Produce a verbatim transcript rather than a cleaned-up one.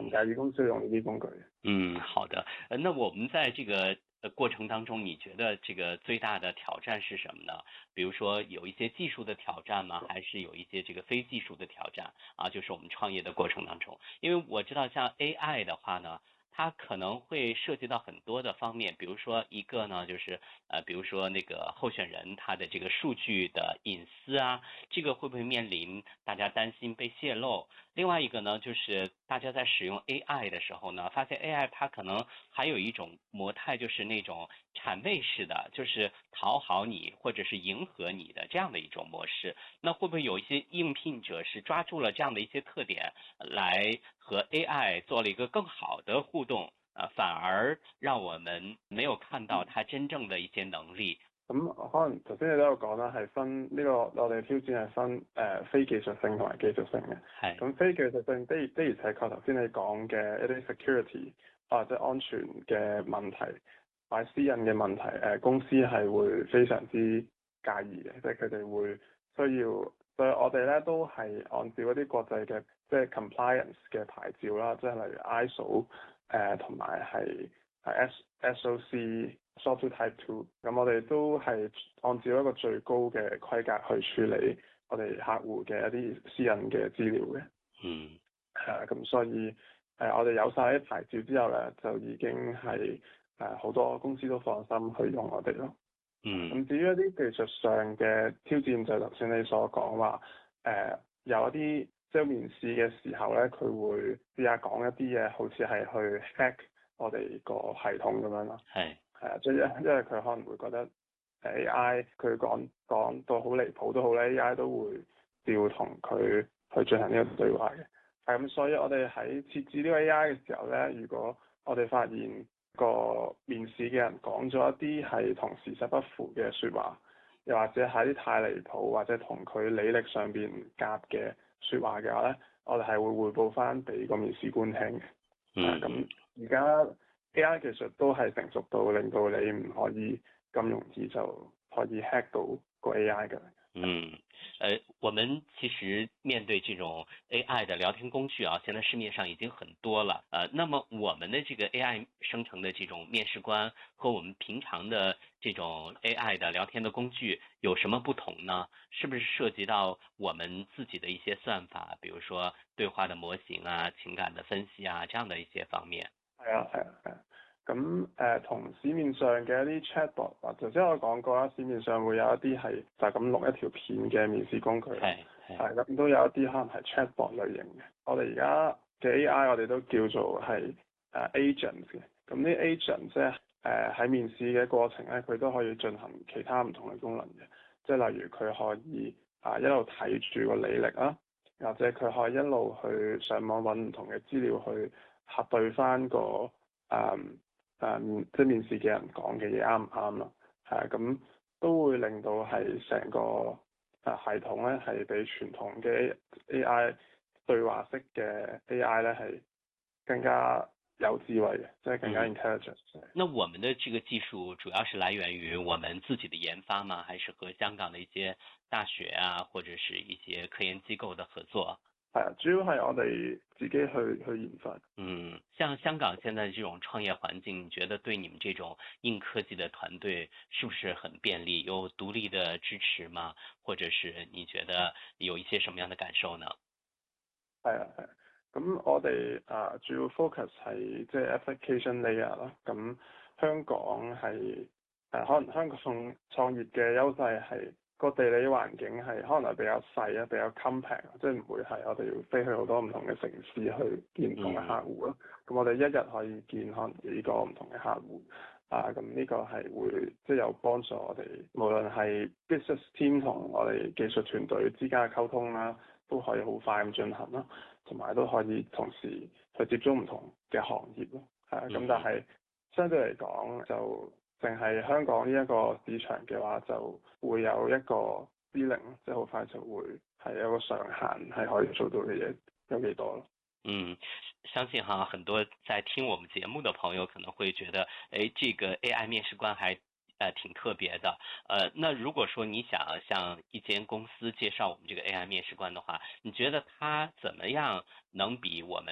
唔介意公司用呢啲工具。 嗯，好的。呃，那我们在这个呃过程当中，你觉得这个最大的挑战是什么呢？比如说有一些技术的挑战吗？还是有一些这个非技术的挑战啊？就是我们创业的过程当中，因为我知道像 A I 的话呢，它可能会涉及到很多的方面，比如说一个呢，就是呃，比如说那个候选人他的这个数据的隐私啊，这个会不会面临大家担心被泄露？另外一个呢，就是大家在使用 A I 的时候呢，发现 A I 它可能还有一种模态，就是那种谄媚式的，就是讨好你或者是迎合你的这样的一种模式。那会不会有一些应聘者是抓住了这样的一些特点，来和 A I 做了一个更好的互动，呃，反而讓我們沒有看到它真正的一些能力。 咁、嗯、可能頭先你都有講啦，係分呢、這個我哋挑戰係分誒、呃、非技術性同埋技術性嘅。 係。 咁非技術性的的而且確頭先你講嘅一啲 security 或者安全嘅問題，或者私隱嘅問題，誒、呃、公司係會非常之介意嘅，即係佢哋會需要，所以我哋咧都係按照一啲國際嘅即係 compliance 嘅牌照啦，即係例如 I S O 誒同埋係係 S O C。Software Type Two，咁我哋都係按照一個最高嘅規格去處理我哋客戶嘅一啲私隱嘅資料嘅。 嗯。 係啊，咁所以誒、呃、我哋有晒啲牌照之後咧，就已經係誒好多公司都放心去用我哋咯。 嗯。 咁至於一啲技術上嘅挑戰，就頭先你所講話誒有一啲即係面試嘅時候咧，佢會試下講一啲嘢，好似係去 hack 我哋個系統咁樣咯。 係。 係啊，即係因為佢可能會覺得 A I 佢講講到好離譜都好咧 A I 都會照同佢去進行呢個對話嘅。係咁，所以我哋喺設置呢個 A I 嘅時候咧，如果我哋發現個面試嘅人講咗一啲係同事實不符嘅説話，又或者係啲太離譜或者同佢履歷上邊唔夾嘅説話嘅話咧，我哋係會匯報翻俾個面試官聽嘅。 嗯。 咁而家A I 技術都係成熟到令到你唔可以咁容易就可以 hack 到個 A I 嘅。 嗯，呃，我們其實面對這種 A I 的聊天工具啊，現在市面上已經很多了。呃，那麼我們的這個 A I 生成的這種面試官和我們平常的這種 A I 的聊天的工具有什麼不同呢？是不是涉及到我們自己的一些算法，比如說對話的模型啊、情感的分析啊，這樣的一些方面？ 係啊，係啊，係啊。咁誒同市面上嘅一啲 chatbot，或者頭先我講過啦，市面上會有一啲係就咁錄一條片嘅面試工具，係係咁都有一啲可能係 chatbot 類型嘅。我哋而家嘅 A I 我哋都叫做係誒 agents 嘅。咁啲 agent 即係誒喺面試嘅過程咧，佢都可以進行其他唔同嘅功能嘅，即係例如佢可以啊一路睇住個履歷啦，或者佢可以一路去上網揾唔同嘅資料去核對翻個誒。嗯誒、嗯，即係面試嘅人講嘅嘢啱唔啱咯？係啊，咁都會令到係成個誒系統咧係比傳統嘅 A I 對話式嘅 A I 咧係更加有智慧嘅，即係更加 intelligent。 嗯。那我們的這個技術主要是來源於我們自己的研發嗎？還是和香港的一些大學啊，或者是一些科研機構的合作？ 係啊，主要係我哋自己去去研發。 嗯，像香港現在這種創業環境，你覺得對你們這種硬科技的團隊是不是很便利？有獨立的支持嗎？或者是你覺得有一些什麼樣的感受呢？ 係啊係啊，咁我哋啊主要 focus 係即係 application layer 啦。咁香港係誒、啊、可能香港創業嘅優勢係個地理環境係可能係比較細啊，比較 compact，即係唔會係我哋要飛去好多唔同嘅城市去見唔同嘅客戶咯。咁、嗯、我哋一日可以見可能幾個唔同嘅客戶啊，咁呢個係會即係有幫助我哋，無論係 business team 同我哋技術團隊之間嘅溝通啦，都可以好快咁進行咯，同埋都可以同時去接觸唔同嘅行業咯。係啊，咁、嗯、但係相對嚟講就淨係香港呢一個市場嘅話，就會有一個 ceiling，即係好快就會係有個上限，係可以做到嘅嘢有幾多咯。 嗯，相信哈，很多在聽我們節目的朋友可能會覺得，誒，這個 A I 面試官還呃挺特別的。呃，那如果說你想向一間公司介紹我們這個 A I 面試官的話，你覺得他怎麼樣能比我們